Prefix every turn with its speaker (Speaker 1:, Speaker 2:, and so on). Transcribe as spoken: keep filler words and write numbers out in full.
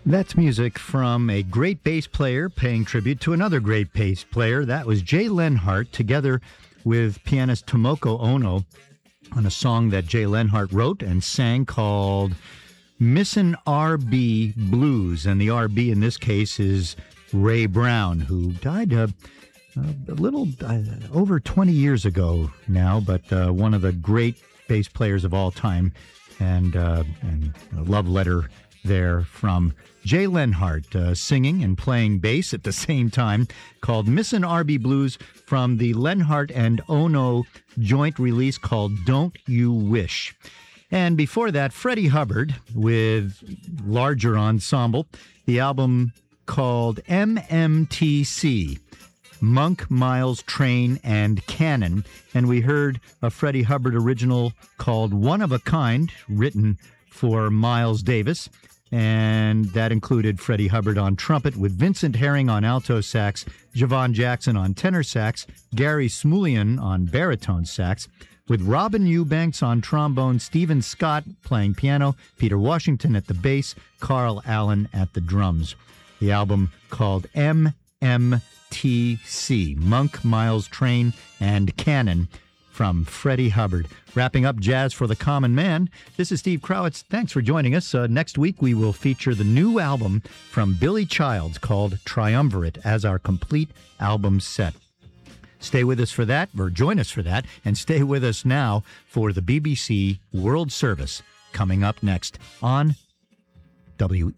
Speaker 1: That's music from a great bass player paying tribute to another great bass player. That was Jay Lenhart together with pianist Tomoko Ono on a song that Jay Lenhart wrote and sang called Missin' R B Blues. And the R B in this case is Ray Brown, who died uh, a little uh, over twenty years ago now, but uh, one of the great bass players of all time. And, uh, and a love letter there from Jay Lenhart, uh, singing and playing bass at the same time, called Missin' R B Blues from the Lenhart and Ono joint release called Don't You Wish. And before that, Freddie Hubbard with larger ensemble, the album called M M T C, Monk, Miles, Train, and Cannon. And we heard a Freddie Hubbard original called One of a Kind, written for Miles Davis. And that included Freddie Hubbard on trumpet with Vincent Herring on alto sax, Javon Jackson on tenor sax, Gary Smulian on baritone sax, with Robin Eubanks on trombone, Stephen Scott playing piano, Peter Washington at the bass, Carl Allen at the drums. The album called M M T C, Monk, Miles, Train, and Cannon, from Freddie Hubbard. Wrapping up Jazz for the Common Man, this is Steve Krowitz. Thanks for joining us. Uh, next week, we will feature the new album from Billy Childs called Triumvirate as our complete album set. Stay with us for that, or join us for that, and stay with us now for the B B C World Service coming up next on W